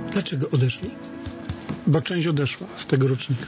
Dlaczego odeszli? Bo część odeszła z tego rocznika.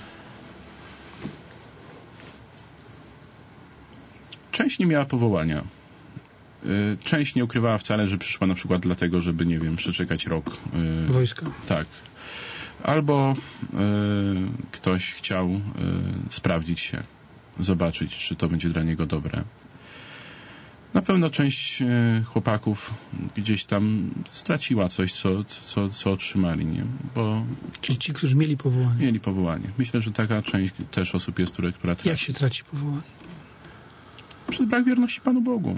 Część nie miała powołania. Część nie ukrywała wcale, że przyszła na przykład dlatego, żeby, nie wiem, przeczekać rok. Wojska. Tak. Albo ktoś chciał sprawdzić się, zobaczyć, czy to będzie dla niego dobre. Na pewno część chłopaków gdzieś tam straciła coś, co otrzymali, nie? Bo Czyli ci, którzy mieli powołanie. mieli powołanie. Myślę, że taka część też osób jest, która traci. Jak się traci powołanie? Przez brak wierności Panu Bogu.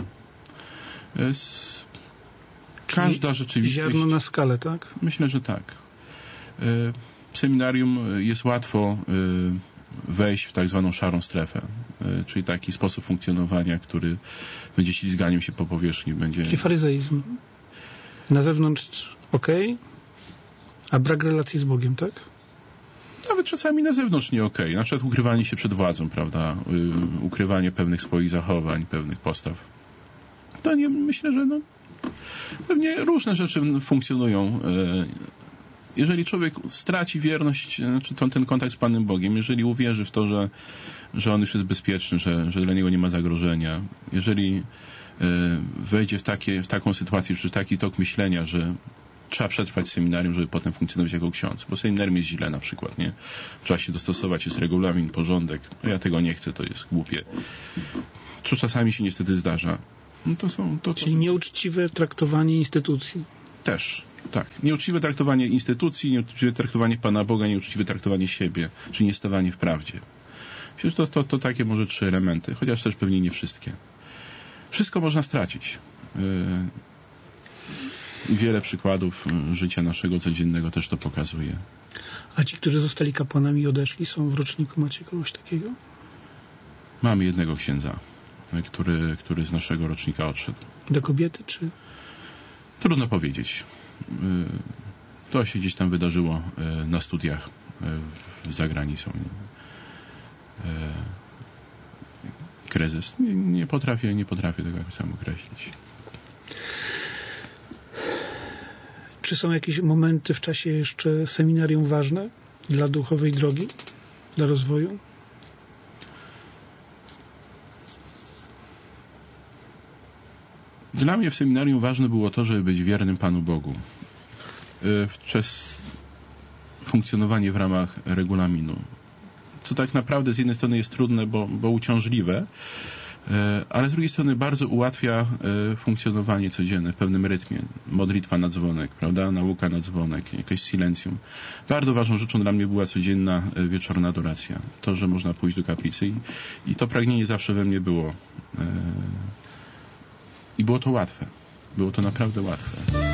Każda rzeczywistość... Ziarno na skalę, tak? Myślę, że tak. W seminarium jest łatwo wejść w tak zwaną szarą strefę, czyli taki sposób funkcjonowania, który będzie ślizganiem się po powierzchni. Czyli faryzeizm. Na zewnątrz okej, a brak relacji z Bogiem, tak? Nawet czasami na zewnątrz nie okej. Na przykład ukrywanie się przed władzą, prawda? Ukrywanie pewnych swoich zachowań, pewnych postaw. To nie, myślę, że pewnie różne rzeczy funkcjonują. Jeżeli człowiek straci wierność, znaczy ten kontakt z Panem Bogiem, jeżeli uwierzy w to, że On już jest bezpieczny, że dla niego nie ma zagrożenia, jeżeli wejdzie w taką sytuację, czy taki tok myślenia, że trzeba przetrwać seminarium, żeby potem funkcjonować jako ksiądz, bo seminarium jest źle na przykład, nie? Trzeba się dostosować, jest regulamin, porządek. No ja tego nie chcę, to jest głupie. Co czasami się niestety zdarza. No Czyli nieuczciwe traktowanie instytucji. Też, tak. Nieuczciwe traktowanie instytucji, nieuczciwe traktowanie Pana Boga, nieuczciwe traktowanie siebie, czyli niestawanie w prawdzie. Myślę, że to takie może 3 elementy, chociaż też pewnie nie wszystkie. Wszystko można stracić. I wiele przykładów życia naszego codziennego też to pokazuje. A ci, którzy zostali kapłanami i odeszli, są w roczniku? Macie kogoś takiego? Mamy jednego księdza, który z naszego rocznika odszedł. Do kobiety, czy? Trudno powiedzieć. To się gdzieś tam wydarzyło na studiach za granicą. Kryzys. Nie potrafię tego jakoś sam określić. Czy są jakieś momenty w czasie jeszcze seminarium ważne dla duchowej drogi, dla rozwoju? Dla mnie w seminarium ważne było to, żeby być wiernym Panu Bogu. Przez funkcjonowanie w ramach regulaminu. Co tak naprawdę z jednej strony jest trudne, bo uciążliwe, ale z drugiej strony bardzo ułatwia funkcjonowanie codzienne w pewnym rytmie. Modlitwa na dzwonek, prawda? Nauka na dzwonek, jakieś silencjum. Bardzo ważną rzeczą dla mnie była codzienna wieczorna adoracja. To, że można pójść do kaplicy i to pragnienie zawsze we mnie było. I było to łatwe. Było to naprawdę łatwe.